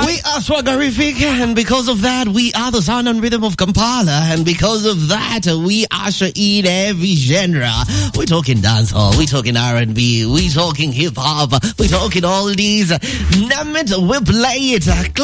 We are swaggerific, and because of that, we are the sound and rhythm of Kampala, and because of that, we usher in every genre. We're talking dancehall, we're talking R&B, we're talking hip-hop, we're talking all these. Name it, we play it.